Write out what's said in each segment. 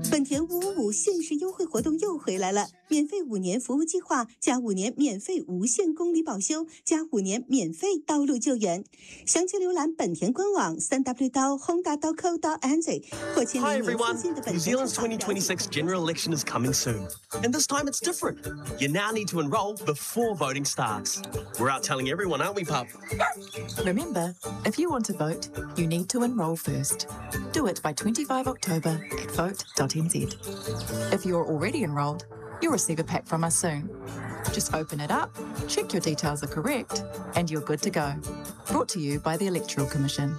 本田555限时优惠活动又回来了，免费5年服务计划加5年免费无限公里保修加5年免费道路救援。详情浏览本田官网3w.honda.co.nz 或签名您附近的本田。 New Zealand's 2026 general election is coming soon. And this time it's different. You now need to enrol before voting starts. We're out telling everyone, aren't we, pup? Remember, if you want to vote, you need to enrol first. Do it by 25 October at vote.nz. If you're already enrolled, you'll receive a pack from us soon. Just open it up, check your details are correct, and you're good to go. Brought to you by the Electoral Commission.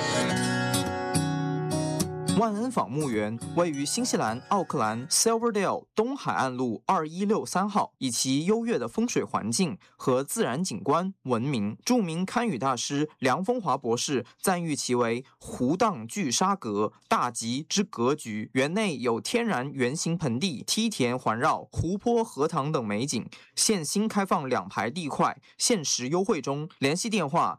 万恩坊墓园位于新西兰奥克兰 Silverdale 东海岸路2163号，以其优越的风水环境和自然景观闻名。著名堪舆大师梁风华博士赞誉其为湖荡聚沙阁，大吉之格局。园内有天然圆形盆地、梯田环绕、湖泊、荷塘等美景。现新开放2排地块，限时优惠中。联系电话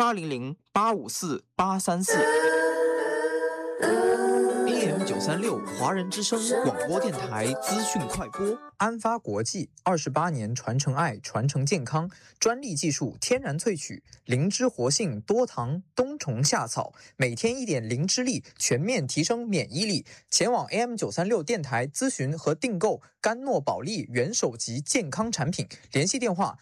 0800854834。AM936华人之声广播电台资讯快播。安发国际28年传承爱，传承健康，专利技术，天然萃取，灵芝活性，多糖，冬虫夏草，每天1点灵芝力，全面提升免疫力。前往 AM936电台咨询和订购甘诺宝利元首级健康产品，联系电话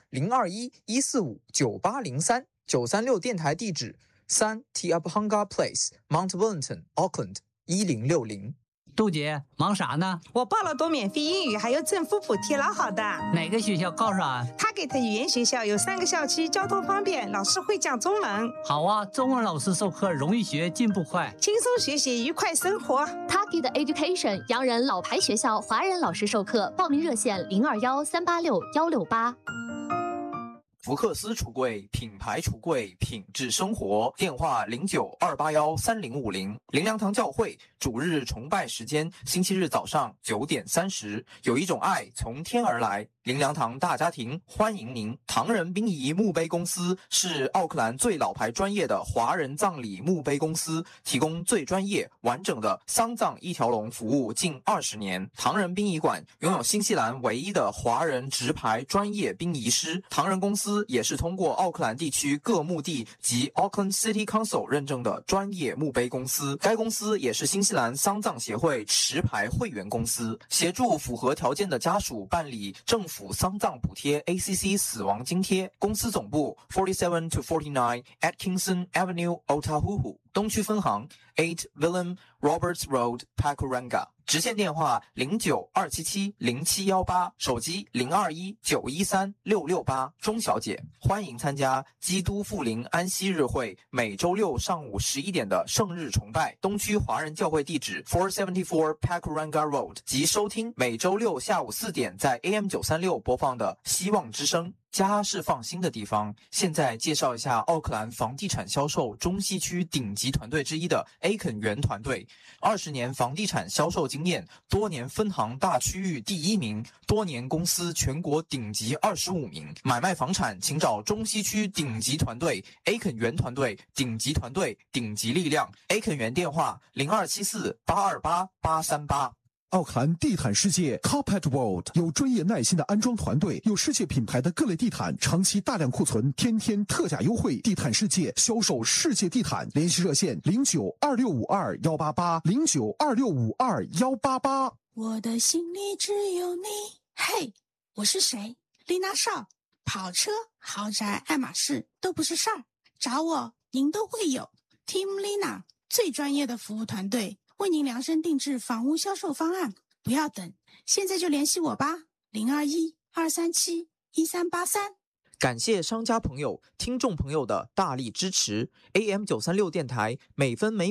021-145-9803。936电台地址3 Tiabhanga Place Mount Wellington Auckland 1060。 杜姐忙啥呢？ 我报了多免费英语，还有政府补贴，老好的。 哪个学校告啥 ？Target 语言学校有3个校区，交通方便，老师会讲中文。 好啊，中文老师授课容易学，进步快， 轻松学习，愉快生活。 Target Education 洋人老牌学校，华人老师授课，报名热线021-386-168。 福克斯橱柜，品牌橱柜，品质生活。电话0928135050。灵粮堂教会主日崇拜时间：星期日早上9点30。有一种爱从天而来。灵粮堂大家庭欢迎您。唐人殡仪墓碑公司是奥克兰最老牌专业的华人葬礼墓碑公司，提供最专业完整的丧葬一条龙服务近20年。唐人殡仪馆拥有新西兰唯一的华人直牌专业殡仪师。唐人公司也是通过奥克兰地区各墓地及 Auckland City Council 认证的专业墓碑公司。该公司也是新西兰丧葬协会持牌会员公司，协助符合条件的家属办理政府丧葬补贴 ACC 死亡津贴。公司总部47 to 49 Atkinson Avenue Otahuhu， 东区分行8 Willem Roberts Road Pakuranga。直线电话0927707718，手机0219136668。钟小姐，欢迎参加基督复临安息日会每周六上午11点的圣日崇拜。东区华人教会地址474 Pakuranga Road， 及收听每周六下午4点在 AM936播放的希望之声。家是放心的地方。现在介绍一下奥克兰房地产销售中西区顶级团队之一的 A 肯园团队，20年房地产销售经验，多年分行大区域第1名，多年公司全国顶级25名。买卖房产请找中西区顶级团队 A 肯园团队，顶级团队，顶级力量。A 肯园电话0274828838。 奥克兰地毯世界 Carpet World 有专业耐心的安装团队，有世界品牌的各类地毯，长期大量库存，天天特价优惠。地毯世界销售世界地毯，联系热线092652188 092652188。 我的心里只有你。嘿，我是谁？丽娜少。跑车、豪宅、爱马仕都不是事儿，找我您都会有。Team Lina 最专业的服务团队，为您量身定制房屋销售方案，不要等，现在就联系我吧，021-237-1383。 感谢商家朋友、听众朋友的大力支持。AM936电台每分每